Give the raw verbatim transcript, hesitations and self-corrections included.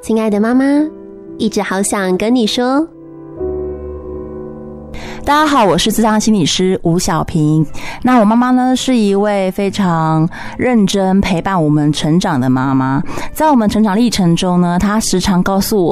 亲爱的妈妈，一直好想跟你说。 大家好，我是諮商心理师吴小平。那我妈妈呢，是一位非常认真陪伴我们成长的妈妈。在我们成长历程中呢，她时常告诉